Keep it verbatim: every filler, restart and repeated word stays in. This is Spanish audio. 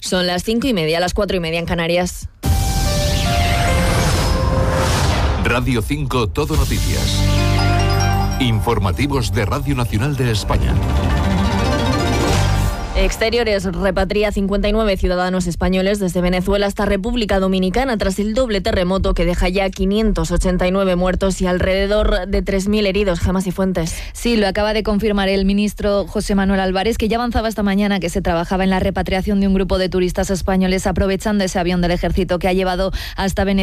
Son las cinco y media, las cuatro y media en Canarias. Radio cinco Todo Noticias. Informativos de Radio Nacional de España. Exteriores repatria cincuenta y nueve ciudadanos españoles desde Venezuela hasta República Dominicana tras el doble terremoto que deja ya quinientos ochenta y nueve muertos y alrededor de tres mil heridos. Gemas y Fuentes. Sí, lo acaba de confirmar el ministro José Manuel Álvarez, que ya avanzaba esta mañana que se trabajaba en la repatriación de un grupo de turistas españoles aprovechando ese avión del ejército que ha llevado hasta Venezuela